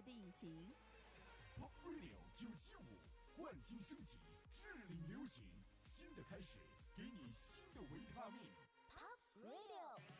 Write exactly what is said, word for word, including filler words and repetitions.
的引擎。 Pop Radio 九七五，焕新升级，致力流行，新的开始，给你新。